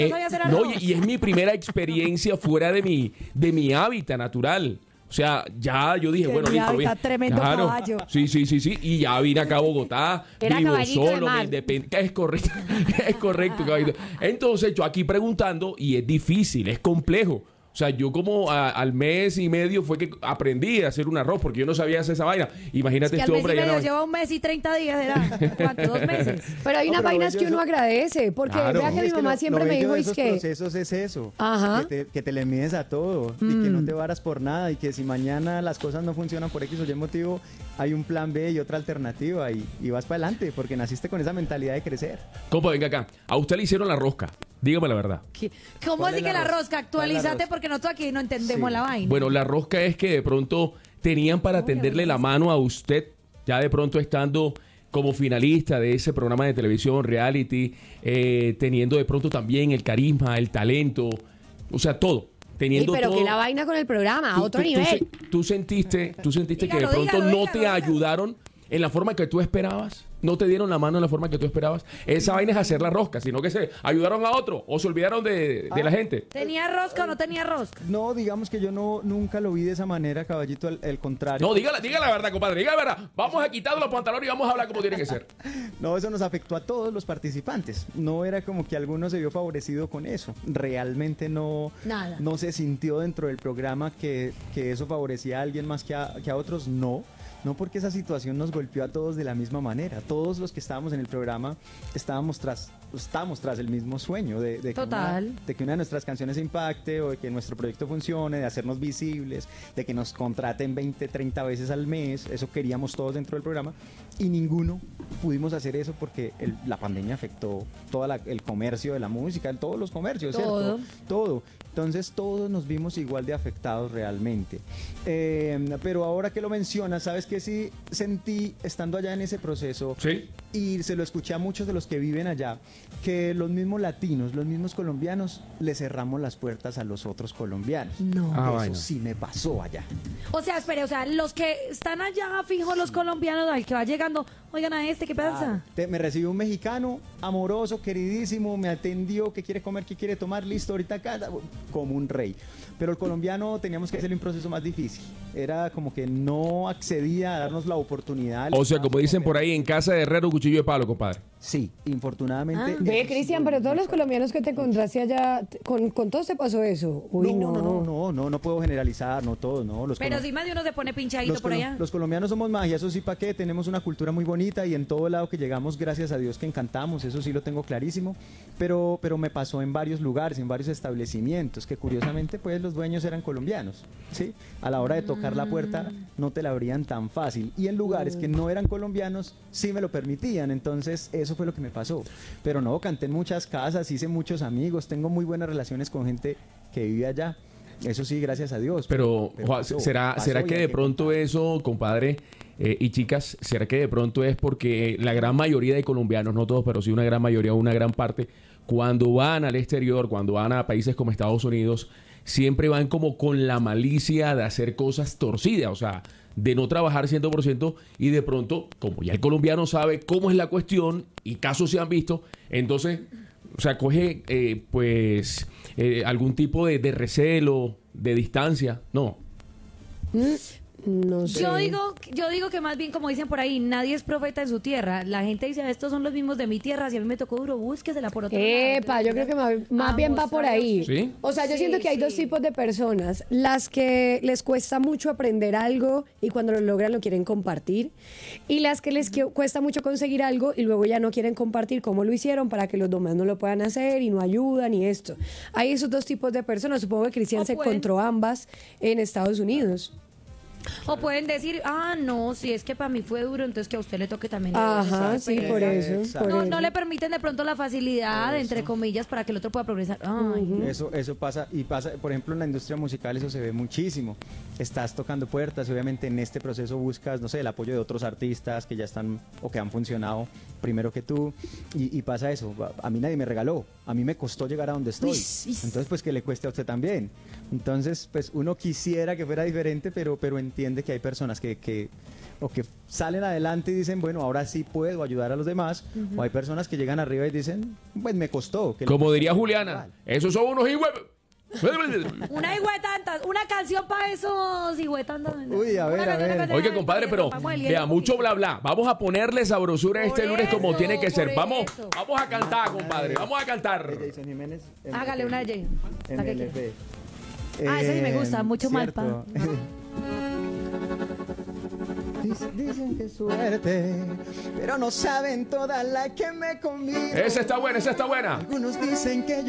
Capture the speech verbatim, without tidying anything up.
no Eh, sabía hacer no, arroz. y, y es mi primera experiencia fuera de mi, de mi hábitat natural. O sea, ya yo dije, Que bueno, mi listo, hábitat, bien. tremendo caballo. Sí, sí, sí, sí. Y ya vine acá a Bogotá, Era vivo caballito de solo, me mar. independ- Es correcto, es correcto, caballito. Entonces, yo aquí preguntando, y es difícil, es complejo. O sea, yo como a- al mes y medio fue que aprendí a hacer un arroz, porque yo no sabía hacer esa vaina. Imagínate Que al este mes y hombre allá en medio la- lleva un mes y treinta días, ¿era? ¿Cuánto? ¿Dos meses? Pero hay No, unas pero vainas que bello uno eso- agradece, porque Claro. vea que Es mi que mamá lo- siempre lo me bello dijo, de es esos que... procesos es eso, Ajá. que te, que te le mides a todo y que no te varas por nada y que si mañana las cosas no funcionan por X o Y motivo, hay un plan B y otra alternativa y, y vas para adelante porque naciste con esa mentalidad de crecer. Compa, venga acá. A usted le hicieron la rosca. Dígame la verdad. ¿Qué? ¿Cómo ¿Cuál así es que la la rosca? rosca? ¿Cuál es la Actualízate rosca? porque nosotros aquí no entendemos Sí. la vaina. Bueno, la rosca es que de pronto tenían para tenderle la mano a usted, ya de pronto estando como finalista de ese programa de televisión, reality, eh, teniendo de pronto también el carisma, el talento, o sea, todo. Ey, Teniendo pero todo. que la vaina con el programa, a Tú- otro tú- tú nivel. se- Tú, sentiste, tú sentiste que de Dígalo, pronto dígalo, no dígalo, te dígalo. ayudaron en la forma que tú esperabas. No te dieron la mano en la forma que tú esperabas. Esa vaina es hacer la rosca, sino que se ayudaron a otro o se olvidaron de, de la gente. ¿Tenía rosca o no tenía rosca? No, digamos que yo no nunca lo vi de esa manera, caballito, el, el contrario. No, dígala, dígala la verdad, compadre, dígala la verdad. Vamos a quitar los pantalones y vamos a hablar como tiene que ser. No, eso nos afectó a todos los participantes. No era como que alguno se vio favorecido con eso. Realmente no, Nada. no se sintió dentro del programa que, que eso favorecía a alguien más que a, que a otros. No. No porque esa situación nos golpeó a todos de la misma manera. Todos los que estábamos en el programa estábamos tras, estábamos tras el mismo sueño de, de, que Total. una, de que una de nuestras canciones impacte o de que nuestro proyecto funcione, de hacernos visibles, de que nos contraten veinte, treinta veces al mes. Eso queríamos todos dentro del programa y ninguno pudimos hacer eso porque el- la pandemia afectó todo el comercio de la música, todos los comercios, Todo. ¿cierto? Todo. Entonces todos nos vimos igual de afectados realmente. Eh, pero ahora que lo mencionas, ¿sabes qué sí sentí estando allá en ese proceso? Sí. Y se lo escuché a muchos de los que viven allá, que los mismos latinos, los mismos colombianos, le cerramos las puertas a los otros colombianos. No. Ah, Eso vaina. sí me pasó allá. O sea, espere, o sea, los que están allá fijos, los colombianos, al que va llegando, oigan a este, ¿qué pasa? Te- me recibió un mexicano, amoroso, queridísimo, me atendió, qué quiere comer, qué quiere tomar, listo, ahorita acá, como un rey. Pero el colombiano teníamos que hacerle un proceso más difícil. Era como que no accedía a darnos la oportunidad. O sea, como dicen por ahí, en casa de herrero, cuchillo de palo, compadre. Sí, infortunadamente. Ah. Ve, eso sí Cristian, lo pero vi todos los pasar. colombianos que te encontraste allá, t- con, con todos te pasó eso. Uy, no. no, no, no, no, no puedo generalizar, no todos, no. Los Pero colo- si más de uno se pone pinchadito los, por colo- allá. los colombianos somos magia, eso sí, ¿para qué? Tenemos una cultura muy bonita y en todo lado que llegamos, gracias a Dios que encantamos, eso sí lo tengo clarísimo, pero, pero me pasó en varios lugares, en varios establecimientos, que curiosamente pues los dueños eran colombianos, ¿sí? A la hora de tocar la puerta no te la abrían tan fácil y en lugares que no eran colombianos sí me lo permitían, entonces eso fue lo que me pasó. Pero no, canté en muchas casas, hice muchos amigos, tengo muy buenas relaciones con gente que vive allá. Eso sí, gracias a Dios. Pero, pero Juan, pasó, ¿será, pasó ¿será y que hay de pronto contar. eso, compadre eh, y chicas, será que de pronto es porque la gran mayoría de colombianos, no todos, pero sí una gran mayoría, una gran parte, cuando van al exterior, cuando van a países como Estados Unidos, siempre van como con la malicia de hacer cosas torcidas, o sea, de no trabajar cien por ciento y de pronto, como ya el colombiano sabe cómo es la cuestión y casos se han visto, entonces, o sea, coge eh, pues eh, algún tipo de, de recelo, de distancia, no. No sé. Yo digo, yo digo que más bien, como dicen por ahí, nadie es profeta en su tierra. La gente dice, estos son los mismos de mi tierra, si a mí me tocó duro, búsquesela por otro lado. Epa, yo creo que más, más A bien va por ahí. mostrar ¿Sí? O sea, yo Sí, siento que hay dos sí. tipos de personas. Las que les cuesta mucho aprender algo y cuando lo logran lo quieren compartir. Y las que les que- cuesta mucho conseguir algo y luego ya no quieren compartir cómo lo hicieron para que los demás no lo puedan hacer y no ayudan y esto. Hay esos dos tipos de personas. Supongo que Cristian O se pueden- encontró ambas en Estados Unidos. O pueden decir, ah, no, si es que para mí fue duro, entonces que a usted le toque también. Ajá, Exacto. sí, por eso. Exacto. por No, eso. no le permiten de pronto la facilidad, entre comillas, para que el otro pueda progresar. Ay, Eso, eso pasa, y pasa, por ejemplo, en la industria musical eso se ve muchísimo. Estás tocando puertas y obviamente en este proceso buscas, no sé, el apoyo de otros artistas que ya están o que han funcionado primero que tú, y, y pasa eso. A, a mí nadie me regaló, a mí me costó llegar a donde estoy. Uy, sí. Entonces, pues que le cueste a usted también. Entonces, pues uno quisiera que fuera diferente, pero, pero en entiende que hay personas que, que o que salen adelante y dicen, bueno, ahora sí puedo ayudar a los demás, uh-huh. o hay personas que llegan arriba y dicen, pues me costó. Que Como diría Juliana, esos son unos higüe... Una higüetantas, una canción para esos higüetantas. Uy, a ver, a ver. Oye, compadre, pero vea, mucho bla bla. Vamos a ponerle sabrosura este lunes como tiene que ser. Vamos, vamos a cantar, compadre. Vamos a cantar. Jason Jiménez. Hágale una de Jason. M L B. Ah, esa sí me gusta, mucho malpa. Dicen que suerte, pero no saben toda la que me conviene. Esa está buena, esa está buena. Algunos dicen que yo